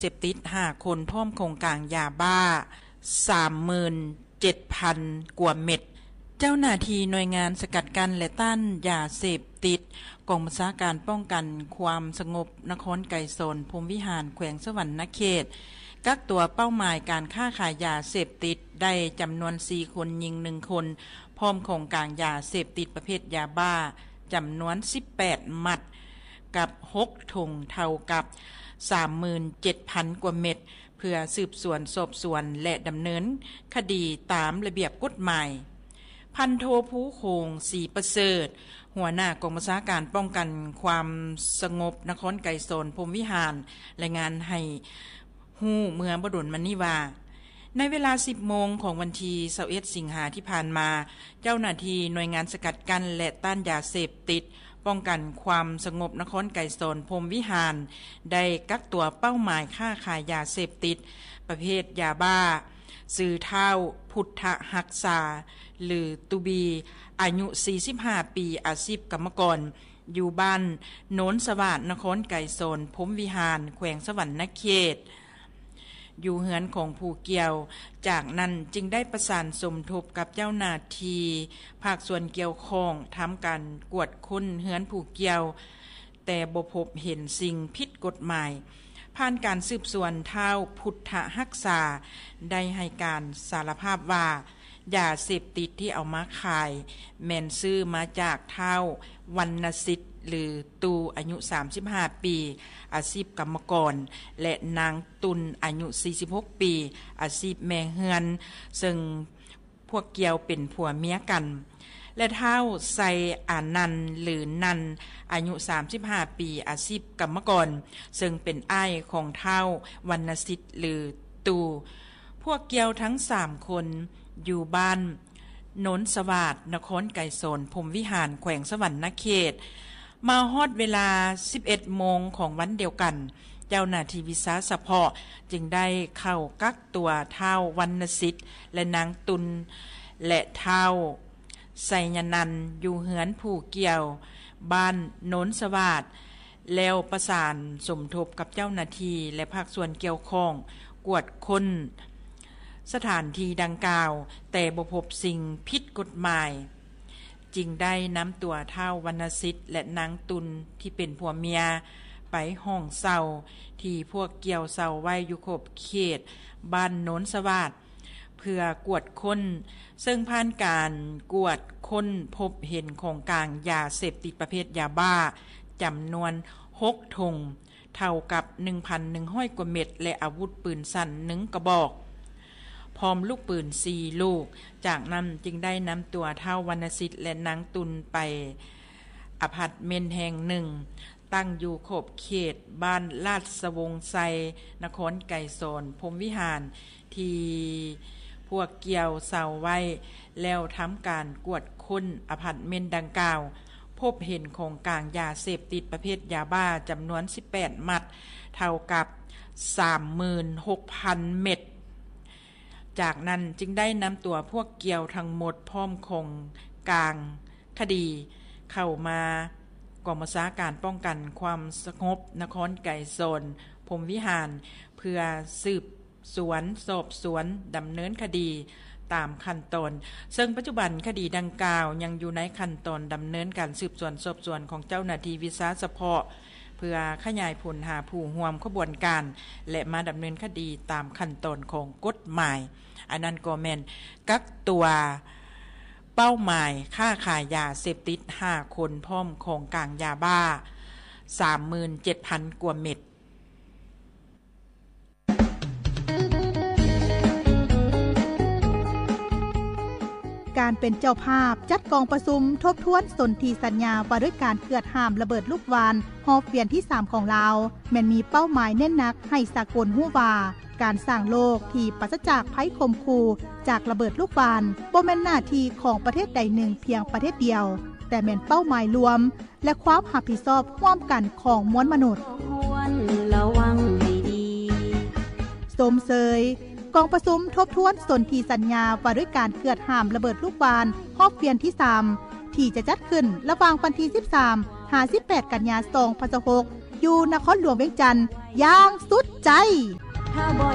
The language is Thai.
เสพติด5คนพร้อมโครงการยาบ้า 37,000 กว่าเม็ดเจ้าหน้าที่หน่วยงานสกัดกั้นและต้านยาเสพติดกองบัญชาการป้องกันความสงบนครไกรสนพรหมวิหารแขวงสวรรณเขตกักตัวเป้าหมายการค้าขายยาเสพติดได้จำนวน4คนยิง1คนพร้อมโครงการยาเสพติดประเภทยาบ้าจำนวน18มัดกับ6ถุงเท่ากับ 37,000 กว่าเม็ดเพื่อสืบสวนสอบสวนและดำเนินคดีตามระเบียบกฎหมายพันโทผู้โคงศรีประเสริฐหัวหน้ากองบัญชาการป้องกันความสงบนครไกรสนพรหมวิหารรายงานให้ฮู้เมื่อบ่ดลมานี้ว่าในเวลา 10 โมงของวันที่21สิงหาที่ผ่านมาเจ้าหน้าที่หน่วยงานสกัดกั้นและต้านยาเสพติดป้องกันความสงบนครไกรสนพรหมวิหารได้กักตัวเป้าหมายค้าขายยาเสพติดประเภทยาบ้าซื้อเท่าพุทธหักษาหรือตุบีอายุ45ปีอาชีพกรรมกรอยู่บ้านโน้นสวัสดิ์นครไกรสนพรหมวิหารแขวงสวรรณเขตอยู่เหือนของผู้เกี่ยวจากนั้นจึงได้ประสานสมทบกับเจ้าหน้าที่ภาคส่วนเกี่ยวข้องทำการกวดค้นเหือนผู้เกี่ยวแต่บ่พบเห็นสิ่งผิดกฎหมายผ่านการสืบสวนเท้าพุทธหักษาได้ให้การสารภาพว่ายาเสพติดที่เอามาขายแม่นซื้อมาจากเท้าวรรณสิทธิ์หรือตูอายุ35ปีอาชีพกรรมกรและนางตุลอายุ46ปีอาชีพแม่เฮือนซึ่งพวกเกี่ยวเป็นผัวเมียกันและเท้าไซอานันหรือนันอายุ35ปีอาชีพกรรมกรซึ่งเป็นอ้ายของเท้าวรรณสิทธิ์หรือตูพวกเกี่ยวทั้ง3คนอยู่บ้านโน้นสวัสดิ์นครไกรสนพรหมวิหารแขวงสวรรณเขตมาฮอดเวลา 11 โมงของวันเดียวกันเจ้าหน้าที่วิสาเฉพาะจึงได้เข้ากักตัวเท้าวรรณสิทธิ์และนางตุลและเท้าไสยนันอยู่เหือนผู้เกี่ยวบ้านโน้นสวัสดิ์แล้วประสานสมทบกับเจ้าหน้าที่และภาคส่วนเกี่ยวข้องกวดค้นสถานที่ดังกล่าวแต่บ่พบสิ่งผิดกฎหมายจึงได้นำตัวเท้าวรรณสิทธิ์และนางตุลที่เป็นผัวเมียไปห้องเศร้าที่พวกเกี่ยวเศร้าไว้อยู่ขอบเขตบ้านโน้นสวัสดิ์เพื่อกวดค้นซึ่งผ่านการกวดค้นพบเห็นของกลางยาเสพติดประเภทยาบ้าจำนวน6ถุงเท่ากับ 1,100 กว่าเม็ดและอาวุธปืนสั้น1กระบอกพร้อมลูกปืน4ลูกจากนั้นจึงได้นำตัวเท้าวรรณสิทธิ์และนางตุลไปอพาร์ตเมนต์แห่งหนึ่งตั้งอยู่ขอบเขตบ้านลาดสวงไซนครไกรสนพรหมวิหารที่พวกเกี่ยวเสาไว้แล้วทำการกวดค้นอพาร์ตเมนต์ดังกล่าวพบเห็นของกลางยาเสพติดประเภทยาบ้าจำนวน18มัดเท่ากับ 36,000 เม็ดจากนั้นจึงได้นำตัวพวกเกี่ยวทั้งหมดพร้อมของกลางคดีเข้ามากองบัญชาการป้องกันความสงบนครไกรสนพรหมวิหารเพื่อสืบสวนสอบสวนดำเนินคดีตามขั้นตอนซึ่งปัจจุบันคดีดังกล่าวยังอยู่ในขั้นตอนดำเนินการสืบสวนสอบสวนของเจ้าหน้าที่วิสาเฉพาะเพื่อขยายผลหาผู้ร่วมขบวนการและมาดำเนินคดีตามขั้นตอนของกฎหมายอันนั้นก็แม่นกักตัวเป้าหมายค้าขายยาเสพติด5คนพร้อมของกลางยาบ้า 37,000 กว่าเม็ดการเป็นเจ้าภาพจัดกองประชุมทบทวนสนธิสัญญาว่าด้วยการเกิดห้ามระเบิดลูกวานฮอบเวียนที่3ของลาวแม้นมีเป้าหมายเน้นหนักให้สากลฮู้ว่าการสร้างโลกที่ปราศจากภัยข่มขู่จากระเบิดลูกวานบ่แม่นหน้าที่ของประเทศใดหนึ่งเพียงประเทศเดียวแต่แม่นเป้าหมายรวมและความรับผิดชอบร่วมกันของมวลมนุษย์ระวังให้ดีสมเสยกองประชุมทบทวนสนธิสัญญาว่าด้วยการเกิดห้ามระเบิดลูกวานฮอบเวียนที่3ที่จะจัดขึ้นระหว่างวันที่13-18 กันยายน 2016 อยู่นครหลวงเวียงจันทน์อย่างสุดใจ